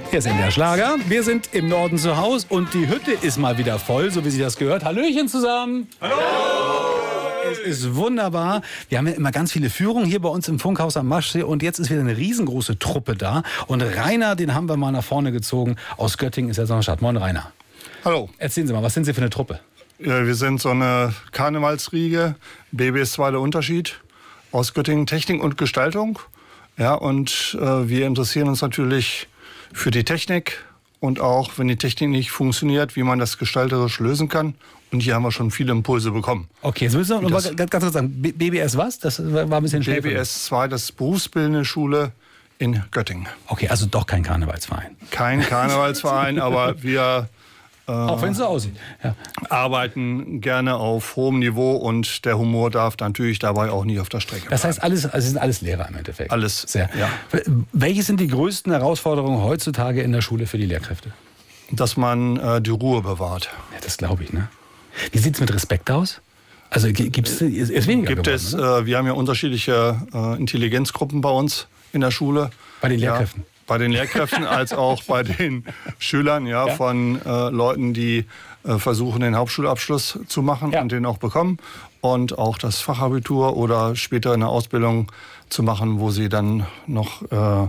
Hier ist NDR Schlager. Wir sind im Norden zu Hause und die Hütte ist mal wieder voll, so wie sie das gehört. Hallöchen zusammen. Hallo. Es ist wunderbar. Wir haben ja immer ganz viele Führungen hier bei uns im Funkhaus am Maschsee und jetzt ist wieder eine riesengroße Truppe da. Und Rainer, den haben wir mal nach vorne gezogen. Aus Göttingen ist er aus der Stadt. Moin Rainer. Hallo. Erzählen Sie mal, was sind Sie für eine Truppe? Ja, wir sind so eine Karnevalsriege. BBS 2 der Unterschied. Aus Göttingen Technik und Gestaltung. Ja, und wir interessieren uns natürlich für die Technik und auch, wenn die Technik nicht funktioniert, wie man das gestalterisch lösen kann. Und hier haben wir schon viele Impulse bekommen. Okay, jetzt müssen wir noch mal ganz kurz sagen, BBS was? Das war ein bisschen schwer. BBS 2, das ist berufsbildende Schule in Göttingen. Okay, also doch kein Karnevalsverein. Kein Karnevalsverein, aber wir auch wenn es so aussieht. Ja. Arbeiten gerne auf hohem Niveau und der Humor darf natürlich dabei auch nie auf der Strecke bleiben. Das heißt, es sind alles Lehrer im Endeffekt. Alles, sehr. Ja. Welche sind die größten Herausforderungen heutzutage in der Schule für die Lehrkräfte? Dass man die Ruhe bewahrt. Ja, das glaube ich, ne? Wie sieht es mit Respekt aus? Also ist weniger gibt geworden, es, wir haben ja unterschiedliche Intelligenzgruppen bei uns in der Schule. Bei den Lehrkräften? Ja, bei den Lehrkräften als auch bei den Schülern, ja. Von Leuten, die versuchen, den Hauptschulabschluss zu machen und den auch bekommen. Und auch das Fachabitur oder später eine Ausbildung zu machen, wo sie dann noch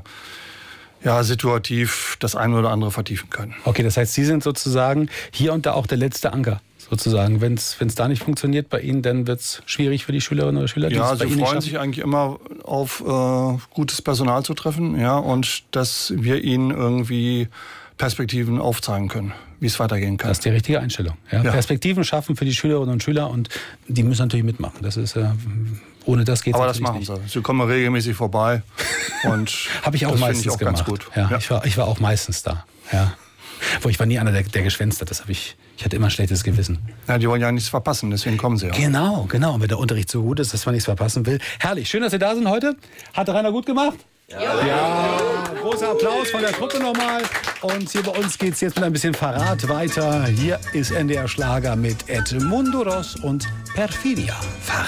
situativ das eine oder andere vertiefen können. Okay, das heißt, Sie sind sozusagen hier und da auch der letzte Anker. Sozusagen, wenn es da nicht funktioniert bei Ihnen, dann wird es schwierig für die Schülerinnen oder Schüler. Ja, sie freuen sich eigentlich immer auf gutes Personal zu treffen, ja, und dass wir ihnen irgendwie Perspektiven aufzeigen können, wie es weitergehen kann. Das ist die richtige Einstellung. Ja? Ja. Perspektiven schaffen für die Schülerinnen und Schüler und die müssen natürlich mitmachen. Das ist ohne das geht es natürlich nicht. Aber das machen sie. Sie kommen regelmäßig vorbei und habe ich auch das meistens ich auch gemacht. Ganz gut. Ja, ja. Ich war auch meistens da. Ja. Wo ich war nie einer, der geschwänzt hat. Ich hatte immer ein schlechtes Gewissen. Ja, die wollen ja nichts verpassen, deswegen kommen sie ja. Genau. Und wenn der Unterricht so gut ist, dass man nichts verpassen will. Herrlich, schön, dass Sie da sind heute. Hat Rainer gut gemacht? Ja. Großer Applaus von der Truppe nochmal. Und hier bei uns geht es jetzt mit ein bisschen Verrat weiter. Hier ist NDR Schlager mit Edmundo Ross und Perfidia. Verrat.